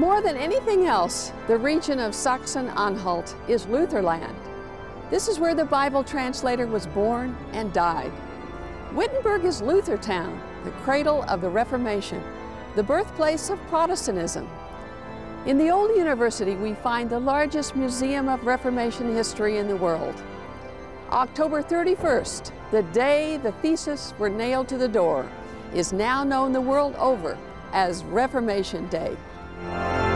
More than anything else, the region of Sachsen-Anhalt is Lutherland. This is where the Bible translator was born and died. Wittenberg is Luthertown, the cradle of the Reformation, the birthplace of Protestantism. In the old university, we find the largest museum of Reformation history in the world. October 31st, the day the theses were nailed to the door, is now known the world over as Reformation Day.